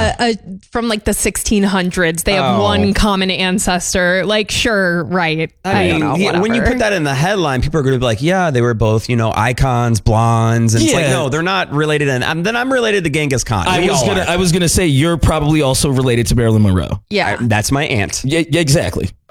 from like the 1600s. They have one common ancestor. Like, sure, right. I mean, don't know, when you put that in the headline, people are going to be like, yeah, they were both, icons, blondes. And it's like, no, they're not related. And then I'm related to Genghis Khan. I was gonna say you're probably also related to Marilyn Monroe. Yeah. That's my aunt. Yeah, exactly.